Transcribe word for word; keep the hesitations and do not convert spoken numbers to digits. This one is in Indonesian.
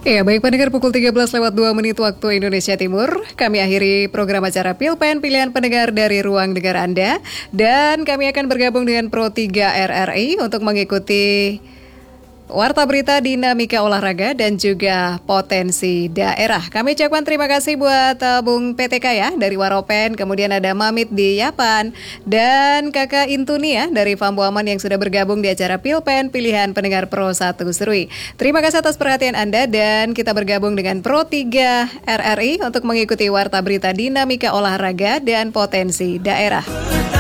Ya, baik pendengar, pukul tiga belas lewat dua menit waktu Indonesia Timur. Kami akhiri program acara Pilpen Pilihan Pendengar dari Ruang Dengar Anda. Dan kami akan bergabung dengan Pro tiga R R I untuk mengikuti Warta Berita Dinamika Olahraga dan juga Potensi Daerah. Kami ucapkan terima kasih buat uh, Bung P T K ya dari Waropen, kemudian ada Mamit di Yapan, dan Kakak Intuni ya dari Fambu Aman yang sudah bergabung di acara Pilpen Pilihan Pendengar Pro satu Serui. Terima kasih atas perhatian Anda, dan kita bergabung dengan Pro tiga R R I untuk mengikuti Warta Berita Dinamika Olahraga dan Potensi Daerah.